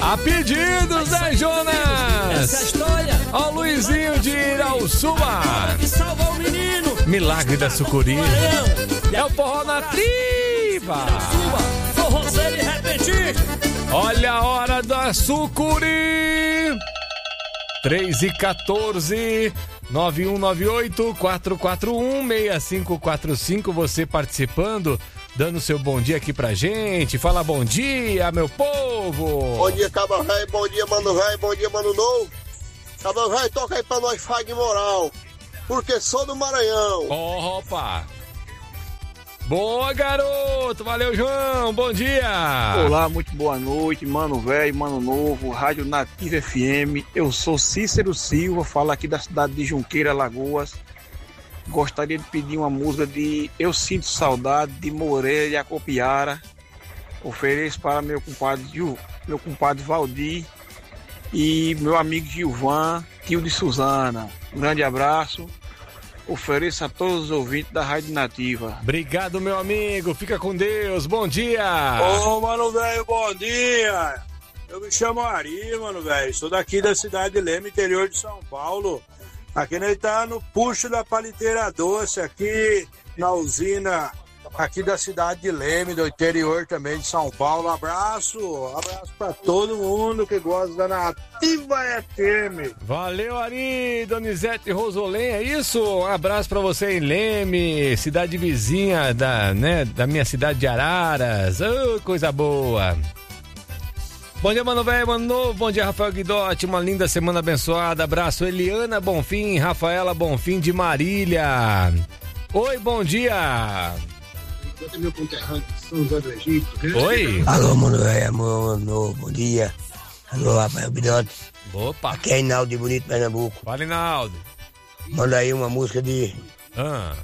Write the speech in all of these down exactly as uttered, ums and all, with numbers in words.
A pedidos, né, Jonas? Essa é a história. Ó, o Luizinho de Irauçuba. Que salva o menino. Milagre da Sucuri. É o forró na tripa. Forrozeiro e repente. Olha a hora da Sucuri. três e quatorze, nove um nove oito, quatro quatro um, seis cinco quatro cinco. Você participando, dando seu bom dia aqui pra gente. Fala bom dia, meu povo. Bom dia, Cabra Velho. Bom dia, Mano Velho. Bom dia, Mano Novo. Cabra Velho, toca aí pra nós, Fag Moral. Porque sou do Maranhão. Opa. Boa, garoto. Valeu, João. Bom dia. Olá, muito boa noite, Mano Velho, Mano Novo, Rádio Nativa F M. Eu sou Cícero Silva, falo aqui da cidade de Junqueira, Alagoas. Gostaria de pedir uma música de Eu Sinto Saudade, de Moreira e Acopiara. Ofereço para meu compadre, Gil, meu compadre Valdir e meu amigo Gilvan, tio de Suzana. Um grande abraço. Ofereço a todos os ouvintes da Rádio Nativa. Obrigado, meu amigo. Fica com Deus. Bom dia. Ô, Mano Velho, bom dia. Eu me chamo Ari, Mano Velho. Sou daqui da cidade de Leme, interior de São Paulo. Aqui nós tá no puxo da paliteira doce, aqui na usina, aqui da cidade de Leme, do interior também de São Paulo. Abraço, abraço pra todo mundo que gosta da Nativa F M. Valeu, Ari, Donizete Rosolém, é isso? Um abraço pra você em Leme, cidade vizinha da, né, da minha cidade de Araras. Oh, coisa boa. Bom dia, Mano Velho, Mano Novo. Bom dia, Rafael Guidotti. Uma linda semana abençoada. Abraço, Eliana Bonfim, Rafaela Bonfim de Marília. Oi, bom dia. Meu conterrâneo, São José do Egito. Oi. Alô, Mano Velho, Mano Novo, bom dia. Alô, Rafael Guidotti. Opa. Aqui é Inaldo de Bonito, Pernambuco. Fala, Inaldo. Manda aí uma música de Ah.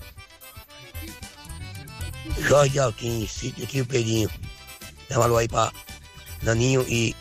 Jorge Altim, Sítio Tio Pedrinho. Dá uma alô aí pra Naninho e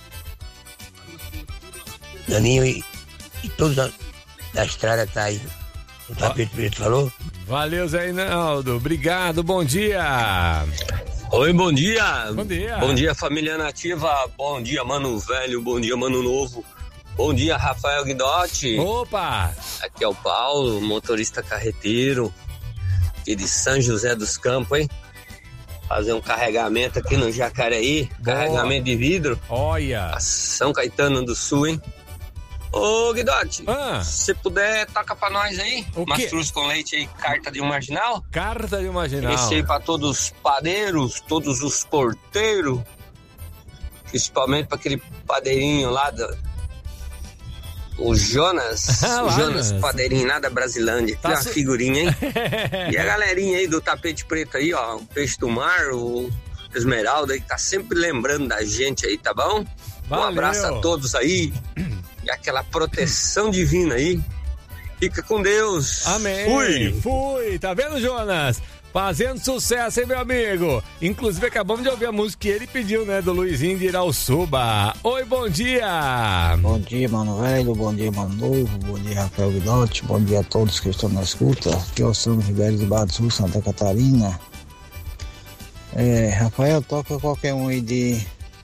Naninho e, e todos da, da estrada que tá aí. O Tapete Preto falou? Valeu, Zé Inaldo. Obrigado, bom dia. Oi, bom dia. Bom dia. Bom dia, família Nativa. Bom dia, Mano Velho. Bom dia, Mano Novo. Bom dia, Rafael Guidotti. Opa! Aqui é o Paulo, motorista carreteiro, aqui de São José dos Campos, hein? Fazer um carregamento aqui no Jacareí, Boa. Carregamento de vidro. Olha. São Caetano do Sul, hein? Ô, Guidotti, ah. se você puder, toca pra nós aí. O quê? Mastruz com leite aí, carta de um marginal. Carta de um marginal. Esse aí pra todos os padeiros, todos os porteiros. Principalmente pra aquele padeirinho lá do... O Jonas, Ah, o lá, Jonas Jonas. Padeirinho lá da Brasilândia. Tá Tá uma su- figurinha, hein? E a galerinha aí do tapete preto aí, ó. O Peixe do Mar, o Esmeralda aí, que tá sempre lembrando da gente aí, tá bom? Valeu. Um abraço a todos aí. E aquela proteção divina aí. Fica com Deus. Amém. Fui. Fui. Tá vendo, Jonas? Fazendo sucesso, hein, meu amigo? Inclusive, acabamos de ouvir a música que ele pediu, né? Do Luizinho de Irauçuba. Oi, bom dia. Bom dia, Mano Velho. Bom dia, Mano Novo. Bom dia, Rafael Guidotti. Bom dia a todos que estão na escuta. Aqui é o São Ribeiro de Barra do Sul, Santa Catarina. É, Rafael, toca qualquer um aí de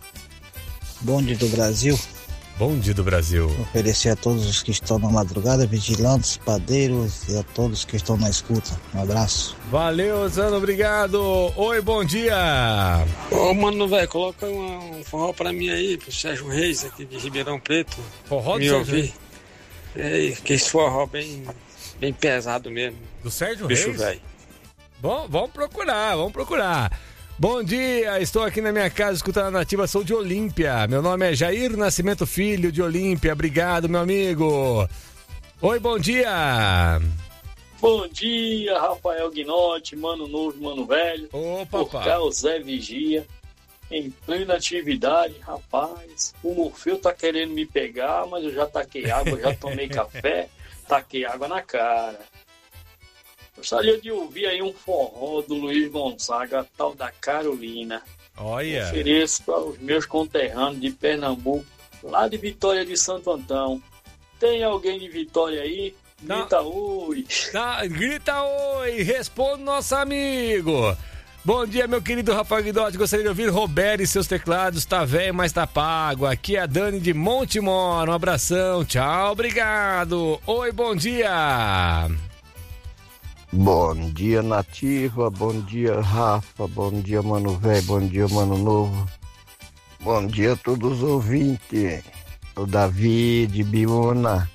Bonde do Brasil. Bonde do Brasil. Oferecer a todos os que estão na madrugada, vigilantes, padeiros e a todos que estão na escuta. Um abraço. Valeu, Zano, obrigado. Oi, bom dia. Ô, Mano Velho, coloca uma, um forró pra mim aí, pro Sérgio Reis, aqui de Ribeirão Preto. Forró do me Sérgio ouvir. Reis? É, que esse forró bem, bem pesado mesmo. Do Sérgio Bicho Reis? velho. Bom, vamos procurar, vamos procurar. Bom dia, estou aqui na minha casa escutando a Nativa, sou de Olímpia. Meu nome é Jair Nascimento Filho, de Olímpia. Obrigado, meu amigo. Oi, bom dia. Bom dia, Rafael Guinotti, Mano Novo, Mano Velho. Opa, Por cá, o Zé Vigia. Em plena atividade, rapaz. O Morfeu tá querendo me pegar, mas eu já taquei água, já tomei café, taquei água na cara. Gostaria de ouvir aí um forró do Luiz Gonzaga, a tal da Carolina. Olha. Ofereço para os meus conterrâneos de Pernambuco, lá de Vitória de Santo Antão. Tem alguém de Vitória aí? Grita oi. Tá, grita oi, responde nosso amigo. Bom dia, meu querido Rafael Guidotti. Gostaria de ouvir Roberto e seus teclados. Tá velho, mas tá pago. Aqui é a Dani de Montemor. Um abração. Tchau, obrigado. Oi, bom dia. Bom dia, Nativa. Bom dia, Rafa. Bom dia, Mano Velho. Bom dia, Mano Novo. Bom dia a todos os ouvintes. O Davi de Biúna.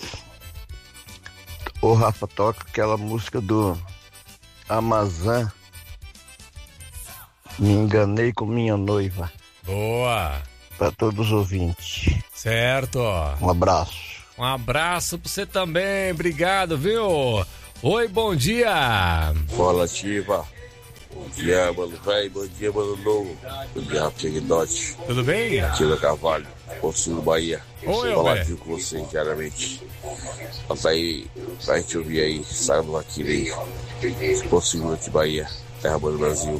O Rafa, toca aquela música do Amazã. Me enganei com minha noiva. Boa. Para todos os ouvintes. Certo. Um abraço. Um abraço pra você também. Obrigado, viu? Oi, bom dia. Fala, Ativa. Bom dia, Mano Velho. Bom dia, Mano Novo. Bom dia, Rafa Guidotti. Tudo bem? Ativa Carvalho, Porto Sul, Bahia. Oi, falar Albert. aqui com você diariamente. Mas aí, pra gente ouvir aí, sábado aqui aí. Porto Seguro de Bahia, terra boa do Brasil.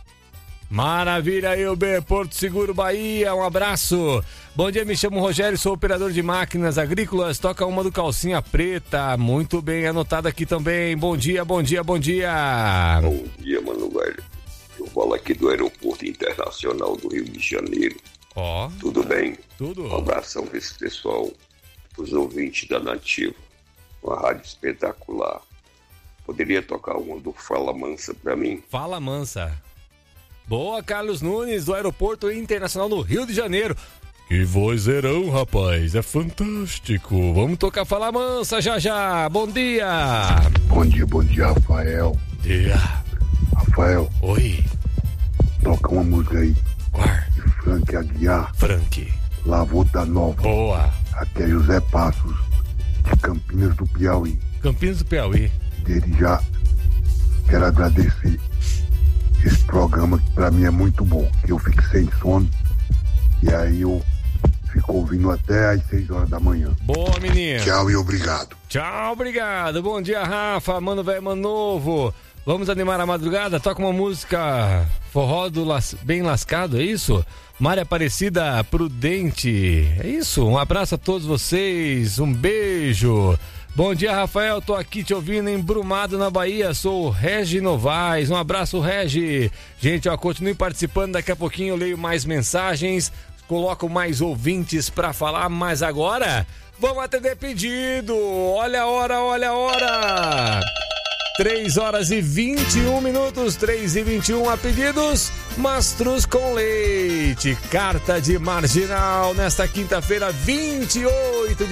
Maravilha, Elber, Porto Seguro, Bahia, um abraço. Bom dia, me chamo Rogério, sou operador de máquinas agrícolas, toca uma do Calcinha Preta, muito bem anotado aqui também. Bom dia, bom dia, bom dia. Bom dia, Mano Velho. Eu falo aqui do Aeroporto Internacional do Rio de Janeiro. Ó. Oh. Tudo bem? Tudo. Um abração para esse pessoal, os ouvintes da Nativa, uma rádio espetacular. Poderia tocar uma do Fala Mansa pra mim? Fala Mansa. Boa, Carlos Nunes, do Aeroporto Internacional do Rio de Janeiro. Que vozeirão, rapaz, é fantástico. Vamos tocar Fala Mansa já já. Bom dia. Bom dia, bom dia, Rafael. Bom dia. Rafael. Oi. Toca uma música aí. Qual? De Frank Aguiar. Frank. Lavota Nova. Boa. Aqui é José Passos, de Campinas do Piauí. Campinas do Piauí. Desde já quero agradecer esse programa que pra mim é muito bom, que eu fico sem sono e aí eu fico ouvindo até às seis horas da manhã. Boa, menino. Tchau e obrigado. Tchau, obrigado. Bom dia, Rafa, Mano Velho, Mano Novo. Vamos animar a madrugada? Toca uma música forró do las... bem lascado, é isso? Maria Aparecida Prudente, é isso? Um abraço a todos vocês, um beijo. Bom dia, Rafael, tô aqui te ouvindo em Brumado, na Bahia, sou o Regi Novaes, um abraço, Regi. Gente, ó, continue participando, daqui a pouquinho eu leio mais mensagens, coloco mais ouvintes pra falar, mas agora vamos atender pedido, olha a hora, olha a hora. três horas e vinte e um minutos, três e vinte e um a pedidos, Mastros com Leite, carta de marginal, nesta quinta-feira, vinte e oito de